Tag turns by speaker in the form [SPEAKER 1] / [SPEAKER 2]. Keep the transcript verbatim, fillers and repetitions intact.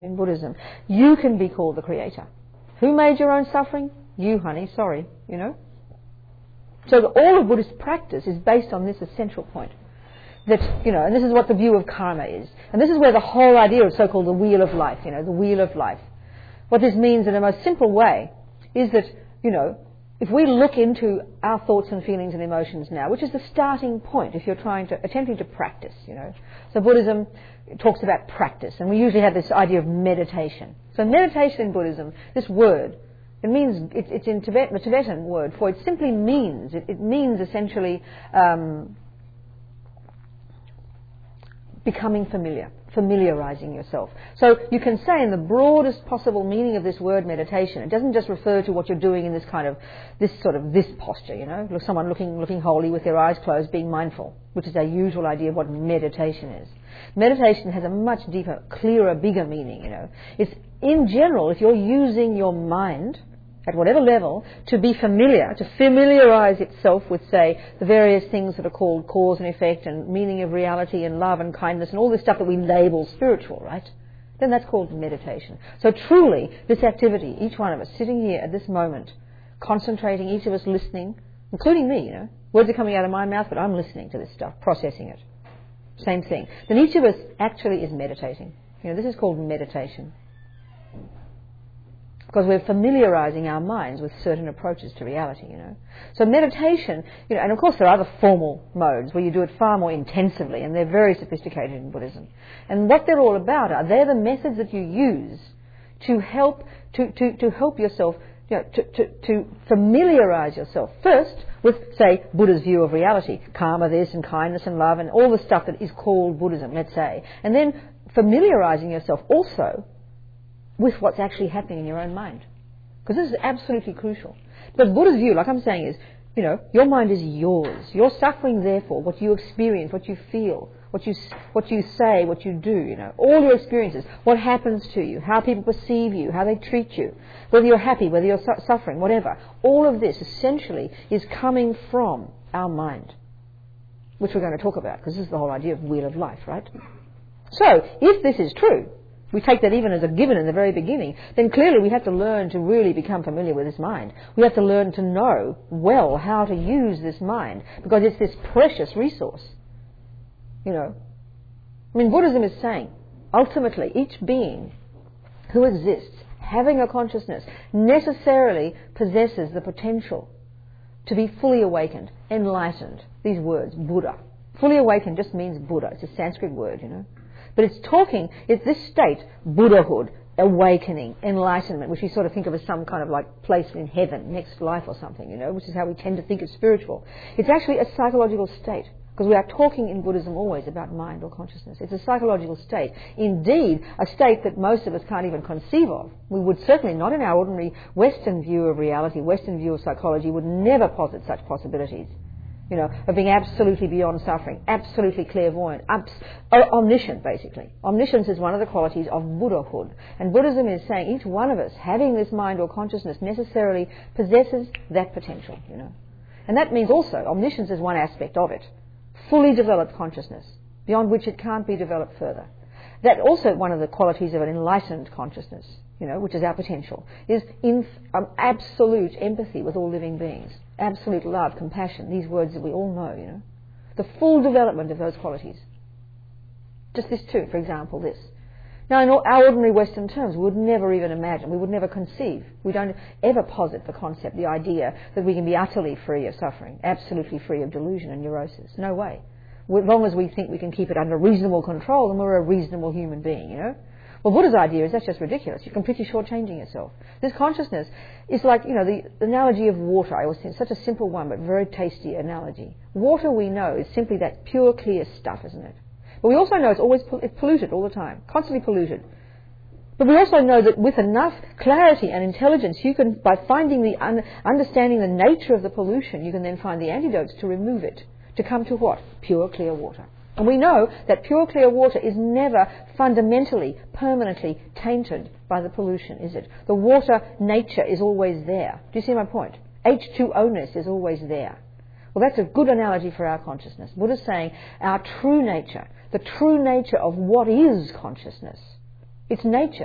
[SPEAKER 1] in Buddhism. You can be called the creator. Who made your own suffering? You, honey, sorry, you know. So the, all of Buddhist practice is based on this essential point. That, you know, and this is what the view of karma is. And this is where the whole idea of so-called the wheel of life, you know, the wheel of life. What this means in a most simple way is that, you know, if we look into our thoughts and feelings and emotions now, which is the starting point if you're trying to, attempting to practice, you know. So Buddhism talks about practice, and we usually have this idea of meditation. So meditation in Buddhism, this word, it means, it, it's in Tibet, the Tibetan word for it simply means, it, it means essentially um, becoming familiar, familiarizing yourself. So you can say in the broadest possible meaning of this word meditation, it doesn't just refer to what you're doing in this kind of, this sort of, this posture, you know, someone looking, looking holy with their eyes closed, being mindful, which is our usual idea of what meditation is. Meditation has a much deeper, clearer, bigger meaning, you know. It's, in general, if you're using your mind at whatever level, to be familiar, to familiarize itself with, say, the various things that are called cause and effect and meaning of reality and love and kindness and all this stuff that we label spiritual, right? Then that's called meditation. So truly, this activity, each one of us sitting here at this moment, concentrating, each of us listening, including me, you know, words are coming out of my mouth, but I'm listening to this stuff, processing it. Same thing. Then each of us actually is meditating. You know, this is called meditation. Because we're familiarizing our minds with certain approaches to reality, you know. So meditation, you know, and of course there are other formal modes where you do it far more intensively, and they're very sophisticated in Buddhism. And what they're all about are, they're the methods that you use to help, to, to, to help yourself, you know, to, to, to familiarize yourself first with, say, Buddha's view of reality, karma, this, and kindness and love, and all the stuff that is called Buddhism, let's say. And then familiarizing yourself also with what's actually happening in your own mind. Because this is absolutely crucial. But Buddha's view, like I'm saying, is, you know, your mind is yours. Your suffering, therefore, what you experience, what you feel, what you what you say, what you do, you know, all your experiences, what happens to you, how people perceive you, how they treat you, whether you're happy, whether you're su- suffering, whatever. All of this, essentially, is coming from our mind, which we're going to talk about, because this is the whole idea of wheel of life, right? So, if this is true, we take that even as a given in the very beginning, then clearly we have to learn to really become familiar with this mind. We have to learn to know well how to use this mind, because it's this precious resource. You know, I mean, Buddhism is saying, ultimately, each being who exists, having a consciousness, necessarily possesses the potential to be fully awakened, enlightened. These words, Buddha. Fully awakened just means Buddha. It's a Sanskrit word, you know. But it's talking, it's this state, Buddhahood, awakening, enlightenment, which we sort of think of as some kind of like place in heaven, next life or something, you know, which is how we tend to think of spiritual. It's actually a psychological state, because we are talking in Buddhism always about mind or consciousness. It's a psychological state. Indeed, a state that most of us can't even conceive of. We would certainly not in our ordinary Western view of reality, Western view of psychology, would never posit such possibilities. You know, of being absolutely beyond suffering, absolutely clairvoyant, abs- omniscient, basically. Omniscience is one of the qualities of Buddhahood. And Buddhism is saying each one of us, having this mind or consciousness, necessarily possesses that potential, you know. And that means also, omniscience is one aspect of it. Fully developed consciousness, beyond which it can't be developed further. That also one of the qualities of an enlightened consciousness, you know, which is our potential, is in um, absolute empathy with all living beings. Absolute love, compassion, these words that we all know, you know. The full development of those qualities. Just this too, for example, this. Now, in our ordinary Western terms, we would never even imagine, we would never conceive, we don't ever posit the concept, the idea that we can be utterly free of suffering, absolutely free of delusion and neurosis. No way. As long as we think we can keep it under reasonable control, then we're a reasonable human being, you know. Well, Buddha's idea is that's just ridiculous. You're completely shortchanging yourself. This consciousness is like, you know, the, the analogy of water. I always think it's such a simple one, but very tasty analogy. Water, we know, is simply that pure, clear stuff, isn't it? But we also know it's always it's polluted all the time, constantly polluted. But we also know that with enough clarity and intelligence, you can, by finding the un, understanding the nature of the pollution, you can then find the antidotes to remove it, to come to what? Pure, clear water. And we know that pure, clear water is never fundamentally, permanently tainted by the pollution, is it? The water nature is always there. Do you see my point? H two O-ness is always there. Well, that's a good analogy for our consciousness. Buddha's saying our true nature, the true nature of what is consciousness, its nature